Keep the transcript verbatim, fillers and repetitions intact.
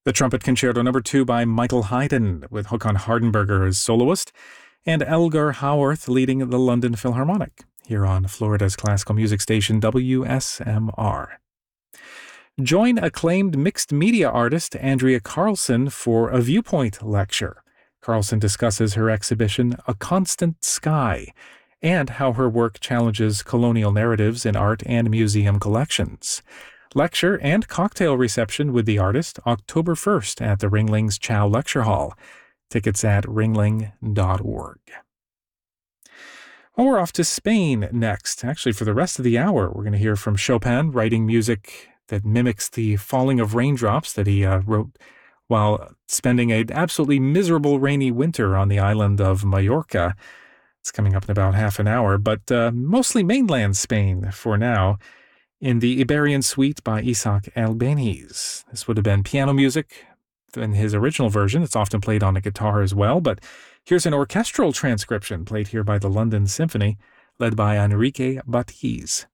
The Trumpet Concerto Number two by Michael Haydn, with Håkan Hardenberger as soloist, and Elgar Howarth leading the London Philharmonic, here on Florida's classical music station W S M R. Join acclaimed mixed media artist Andrea Carlson for a Viewpoint lecture. Carlson discusses her exhibition A Constant Sky, and how her work challenges colonial narratives in art and museum collections. Lecture and cocktail reception with the artist October first at the Ringling's Chow Lecture Hall. Tickets at ringling dot org. Well, we're off to Spain next. Actually, for the rest of the hour, we're going to hear from Chopin writing music that mimics the falling of raindrops that he uh, wrote while spending an absolutely miserable rainy winter on the island of Mallorca. It's coming up in about half an hour, but uh, mostly mainland Spain for now, in the Iberian Suite by Isaac Albéniz. This would have been piano music in his original version. It's often played on a guitar as well, but here's an orchestral transcription played here by the London Symphony, led by Enrique Batiz.